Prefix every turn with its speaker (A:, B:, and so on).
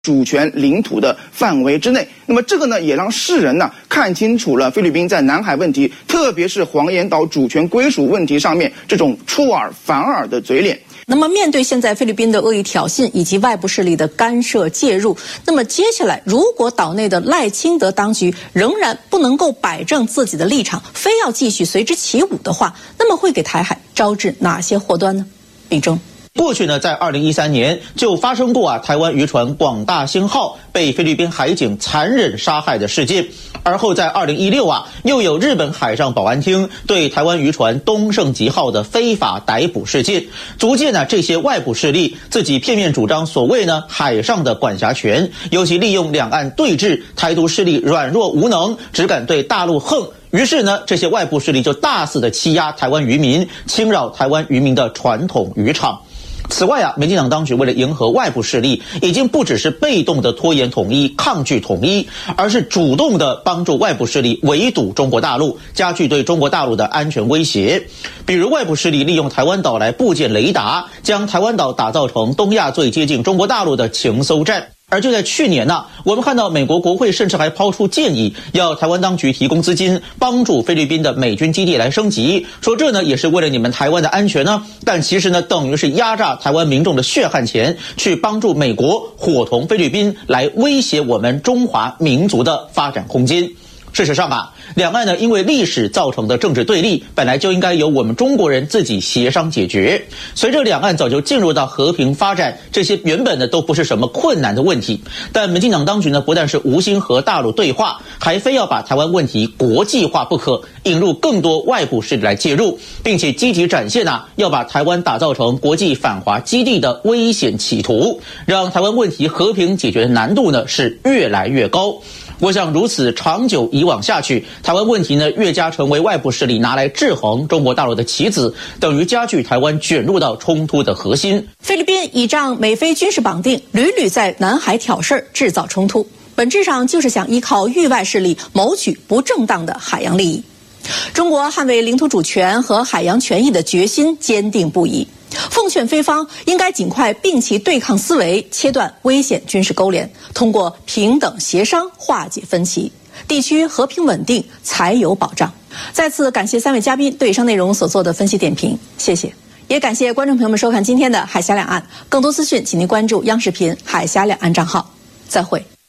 A: 主权领土的范围之内。那么这个呢，也让世人呢看清楚了菲律宾在南海问题，特别是黄岩岛主权归属问题上面这种出尔反尔的嘴脸。
B: 那么，面对现在菲律宾的恶意挑衅以及外部势力的干涉介入，那么接下来如果岛内的赖清德当局仍然不能够摆正自己的立场，非要继续随之起舞的话，那么会给台海招致哪些祸端呢？秉正。
C: 过去呢，在2013年就发生过台湾渔船广大兴号被菲律宾海警残忍杀害的事件，而后在2016又有日本海上保安厅对台湾渔船东胜吉号的非法逮捕事件，逐渐呢，这些外部势力自己片面主张所谓呢海上的管辖权，尤其利用两岸对峙，台独势力软弱无能，只敢对大陆横。于是呢，这些外部势力就大肆的欺压台湾渔民，侵扰台湾渔民的传统渔场。此外民进党当局为了迎合外部势力，已经不只是被动的拖延统一、抗拒统一，而是主动的帮助外部势力围堵中国大陆，加剧对中国大陆的安全威胁。比如外部势力利用台湾岛来布建雷达，将台湾岛打造成东亚最接近中国大陆的情搜站。而就在去年我们看到美国国会甚至还抛出建议，要台湾当局提供资金，帮助菲律宾的美军基地来升级，说这呢也是为了你们台湾的安全呢。但其实呢，等于是压榨台湾民众的血汗钱，去帮助美国伙同菲律宾来威胁我们中华民族的发展空间。事实上两岸呢因为历史造成的政治对立，本来就应该由我们中国人自己协商解决。随着两岸早就进入到和平发展，这些原本呢都不是什么困难的问题。但民进党当局呢不但是无心和大陆对话，还非要把台湾问题国际化不可，引入更多外部势力来介入，并且积极展现要把台湾打造成国际反华基地的危险企图，让台湾问题和平解决的难度呢是越来越高。我想如此长久以往下去，台湾问题呢越加成为外部势力拿来制衡中国大陆的棋子，等于加剧台湾卷入到冲突的核心。
B: 菲律宾倚仗美菲军事绑定，屡屡在南海挑事儿，制造冲突，本质上就是想依靠域外势力谋取不正当的海洋利益。中国捍卫领土主权和海洋权益的决心坚定不移，奉劝菲方应该尽快摒弃对抗思维，切断危险军事勾连，通过平等协商化解分歧，地区和平稳定才有保障。再次感谢3位嘉宾对以上内容所做的分析点评，谢谢。也感谢观众朋友们收看今天的海峡两岸，更多资讯请您关注央视频海峡两岸账号。再会。